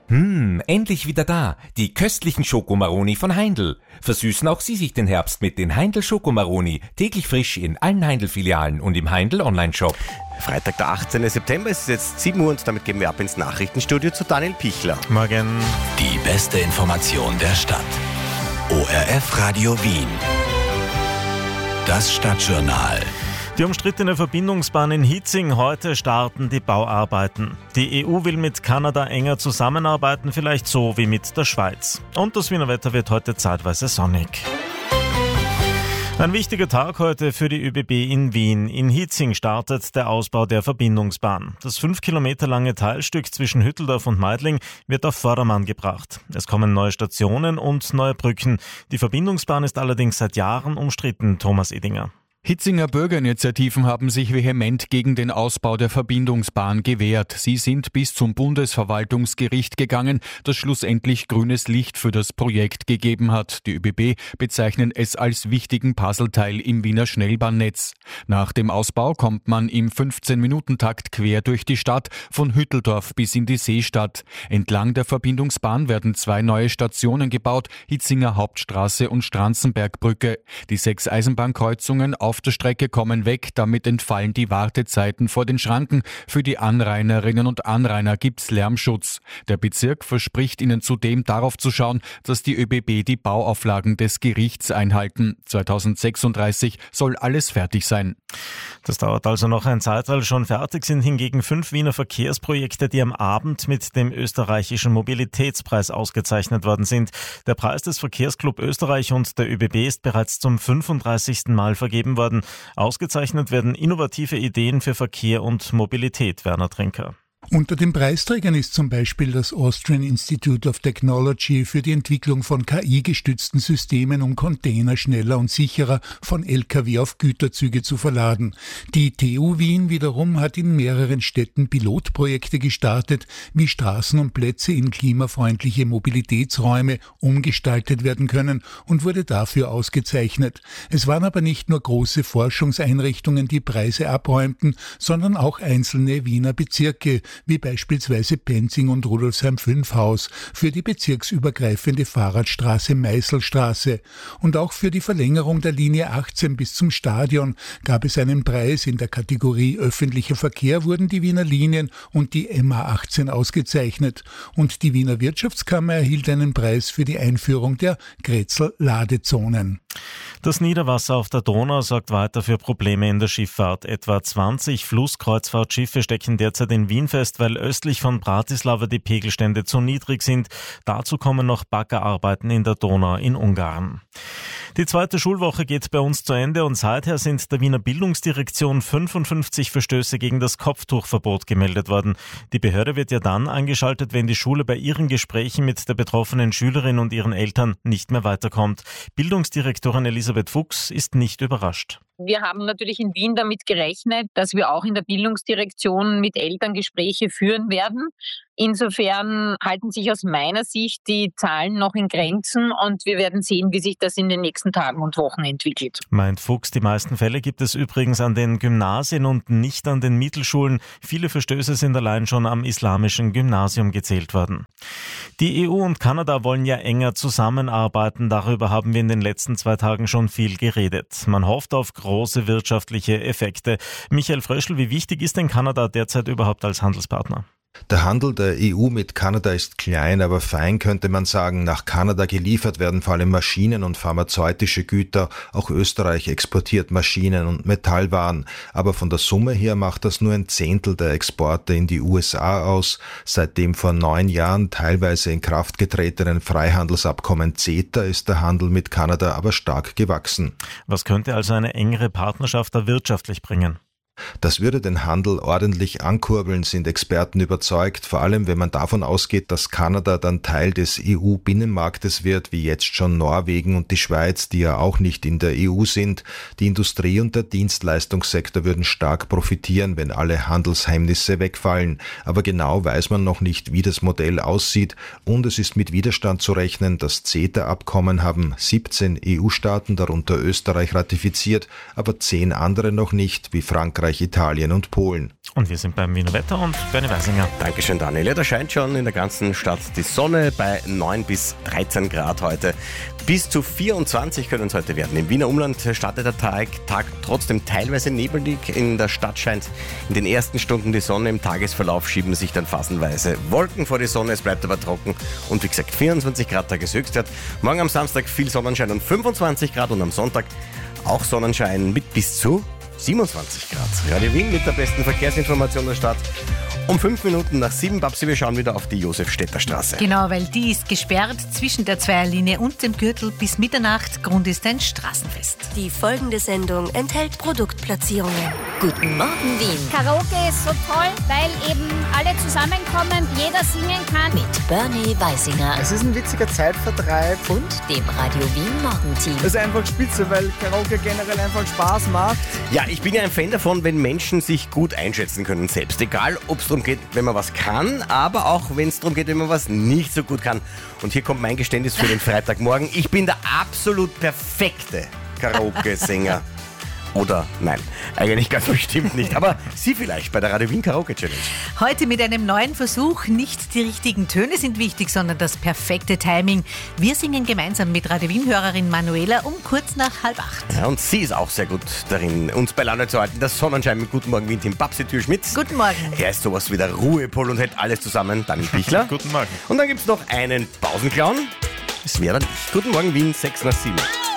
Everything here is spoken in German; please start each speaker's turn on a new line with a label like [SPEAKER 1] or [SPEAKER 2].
[SPEAKER 1] Endlich wieder da. Die köstlichen Schokomaroni von Heindl. Versüßen auch Sie sich den Herbst mit den Heindl Schokomaroni. Täglich frisch in allen Heindl-Filialen und im Heindl Online-Shop.
[SPEAKER 2] Freitag, der 18. September, es ist jetzt 7 Uhr und damit gehen wir ab ins Nachrichtenstudio zu Daniel Pichler.
[SPEAKER 3] Morgen.
[SPEAKER 4] Die beste Information der Stadt. ORF Radio Wien. Das Stadtjournal.
[SPEAKER 3] Die umstrittene Verbindungsbahn in Hietzing, heute starten die Bauarbeiten. Die EU will mit Kanada enger zusammenarbeiten, vielleicht so wie mit der Schweiz. Und das Wiener Wetter wird heute zeitweise sonnig. Ein wichtiger Tag heute für die ÖBB in Wien. In Hietzing startet der Ausbau der Verbindungsbahn. Das 5 Kilometer lange Teilstück zwischen Hütteldorf und Meidling wird auf Vordermann gebracht. Es kommen neue Stationen und neue Brücken. Die Verbindungsbahn ist allerdings seit Jahren umstritten, Thomas Edinger.
[SPEAKER 5] Hitzinger Bürgerinitiativen haben sich vehement gegen den Ausbau der Verbindungsbahn gewehrt. Sie sind bis zum Bundesverwaltungsgericht gegangen, das schlussendlich grünes Licht für das Projekt gegeben hat. Die ÖBB bezeichnen es als wichtigen Puzzleteil im Wiener Schnellbahnnetz. Nach dem Ausbau kommt man im 15-Minuten-Takt quer durch die Stadt, von Hütteldorf bis in die Seestadt. Entlang der Verbindungsbahn werden 2 neue Stationen gebaut, Hitzinger Hauptstraße und Stranzenbergbrücke. Die 6 Eisenbahnkreuzungen auf der Strecke kommen weg, damit entfallen die Wartezeiten vor den Schranken. Für die Anrainerinnen und Anrainer gibt's Lärmschutz. Der Bezirk verspricht ihnen zudem darauf zu schauen, dass die ÖBB die Bauauflagen des Gerichts einhalten. 2036 soll alles fertig sein.
[SPEAKER 3] Das dauert also noch ein Zeitweil. Schon fertig sind hingegen 5 Wiener Verkehrsprojekte, die am Abend mit dem österreichischen Mobilitätspreis ausgezeichnet worden sind. Der Preis des Verkehrsclub Österreich und der ÖBB ist bereits zum 35. Mal vergeben worden. Ausgezeichnet werden innovative Ideen für Verkehr und Mobilität, Werner Trinker.
[SPEAKER 6] Unter den Preisträgern ist zum Beispiel das Austrian Institute of Technology für die Entwicklung von KI-gestützten Systemen, um Container schneller und sicherer von Lkw auf Güterzüge zu verladen. Die TU Wien wiederum hat in mehreren Städten Pilotprojekte gestartet, wie Straßen und Plätze in klimafreundliche Mobilitätsräume umgestaltet werden können und wurde dafür ausgezeichnet. Es waren aber nicht nur große Forschungseinrichtungen, die Preise abräumten, sondern auch einzelne Wiener Bezirke, wie beispielsweise Penzing und Rudolfsheim-5 für die bezirksübergreifende Fahrradstraße Meißelstraße. Und auch für die Verlängerung der Linie 18 bis zum Stadion gab es einen Preis. In der Kategorie öffentlicher Verkehr wurden die Wiener Linien und die MA18 ausgezeichnet. Und die Wiener Wirtschaftskammer erhielt einen Preis für die Einführung der Grätzl-Ladezonen.
[SPEAKER 3] Das Niederwasser auf der Donau sorgt weiter für Probleme in der Schifffahrt. Etwa 20 Flusskreuzfahrtschiffe stecken derzeit in Wien fest, weil östlich von Bratislava die Pegelstände zu niedrig sind. Dazu kommen noch Baggerarbeiten in der Donau in Ungarn. Die zweite Schulwoche geht bei uns zu Ende und seither sind der Wiener Bildungsdirektion 55 Verstöße gegen das Kopftuchverbot gemeldet worden. Die Behörde wird ja dann eingeschaltet, wenn die Schule bei ihren Gesprächen mit der betroffenen Schülerin und ihren Eltern nicht mehr weiterkommt. Bildungsdirektorin Elisabeth Fuchs ist nicht überrascht.
[SPEAKER 7] Wir haben natürlich in Wien damit gerechnet, dass wir auch in der Bildungsdirektion mit Eltern Gespräche führen werden. Insofern halten sich aus meiner Sicht die Zahlen noch in Grenzen und wir werden sehen, wie sich das in den nächsten Tagen und Wochen entwickelt.
[SPEAKER 3] Meint Fuchs, die meisten Fälle gibt es übrigens an den Gymnasien und nicht an den Mittelschulen. Viele Verstöße sind allein schon am islamischen Gymnasium gezählt worden. Die EU und Kanada wollen ja enger zusammenarbeiten. Darüber haben wir in den letzten 2 Tagen schon viel geredet. Man hofft auf große wirtschaftliche Effekte. Michael Fröschl, wie wichtig ist denn Kanada derzeit überhaupt als Handelspartner?
[SPEAKER 8] Der Handel der EU mit Kanada ist klein, aber fein, könnte man sagen. Nach Kanada geliefert werden vor allem Maschinen und pharmazeutische Güter. Auch Österreich exportiert Maschinen und Metallwaren. Aber von der Summe her macht das nur 1/10 der Exporte in die USA aus. Seit dem vor 9 Jahren teilweise in Kraft getretenen Freihandelsabkommen CETA ist der Handel mit Kanada aber stark gewachsen.
[SPEAKER 3] Was könnte also eine engere Partnerschaft da wirtschaftlich bringen?
[SPEAKER 8] Das würde den Handel ordentlich ankurbeln, sind Experten überzeugt, vor allem wenn man davon ausgeht, dass Kanada dann Teil des EU-Binnenmarktes wird, wie jetzt schon Norwegen und die Schweiz, die ja auch nicht in der EU sind. Die Industrie und der Dienstleistungssektor würden stark profitieren, wenn alle Handelshemmnisse wegfallen. Aber genau weiß man noch nicht, wie das Modell aussieht, und es ist mit Widerstand zu rechnen. Das CETA-Abkommen haben 17 EU-Staaten, darunter Österreich, ratifiziert, aber 10 andere noch nicht, wie Frankreich, Österreich, Italien und Polen.
[SPEAKER 3] Und wir sind beim Wiener Wetter und Bernie Weisinger.
[SPEAKER 2] Dankeschön, Daniel. Ja, da scheint schon in der ganzen Stadt die Sonne bei 9 bis 13 Grad heute. Bis zu 24 können es heute werden. Im Wiener Umland startet der Tag trotzdem teilweise nebelig. In der Stadt scheint in den ersten Stunden die Sonne. Im Tagesverlauf schieben sich dann phasenweise Wolken vor die Sonne. Es bleibt aber trocken. Und wie gesagt, 24 Grad Tageshöchstwert. Morgen am Samstag viel Sonnenschein und 25 Grad. Und am Sonntag auch Sonnenschein mit bis zu 27 Grad. Radio Wien mit der besten Verkehrsinformation der Stadt. Um 5 Minuten nach 7, Babsi, wir schauen wieder auf die Josef-Städter-Straße.
[SPEAKER 9] Genau, weil die ist gesperrt zwischen der Zweierlinie und dem Gürtel bis Mitternacht. Grund ist ein Straßenfest.
[SPEAKER 10] Die folgende Sendung enthält Produktplatzierungen.
[SPEAKER 11] Guten Morgen, Wien.
[SPEAKER 12] Karaoke ist so toll, weil eben alle zusammenkommen, jeder singen kann.
[SPEAKER 11] Mit Bernie Weisinger.
[SPEAKER 13] Es ist ein witziger Zeitvertreib.
[SPEAKER 11] Und dem Radio Wien Morgenteam.
[SPEAKER 13] Das ist einfach spitze, weil Karaoke generell einfach Spaß macht.
[SPEAKER 2] Ja, ich bin ja ein Fan davon, wenn Menschen sich gut einschätzen können selbst. Egal, ob es darum geht, wenn man was kann, aber auch wenn es darum geht, wenn man was nicht so gut kann. Und hier kommt mein Geständnis für den Freitagmorgen. Ich bin der absolut perfekte Karaoke-Sänger. Oder nein, eigentlich ganz bestimmt nicht. Aber Sie vielleicht bei der Radio Wien Karaoke Challenge.
[SPEAKER 9] Heute mit einem neuen Versuch. Nicht die richtigen Töne sind wichtig, sondern das perfekte Timing. Wir singen gemeinsam mit Radio Wien-Hörerin Manuela um kurz nach 7:30.
[SPEAKER 2] Ja, und sie ist auch sehr gut darin, uns bei Laune zu halten. Das Sonnenschein mit Guten Morgen Wien-Team Babsi Türschmidt.
[SPEAKER 9] Guten Morgen.
[SPEAKER 2] Er ist sowas wie der Ruhepol und hält alles zusammen. Daniel Pichler.
[SPEAKER 3] Guten Morgen.
[SPEAKER 2] Und dann gibt es noch einen Pausenclown. Es wäre dann ich. Guten Morgen Wien, 6 nach 7.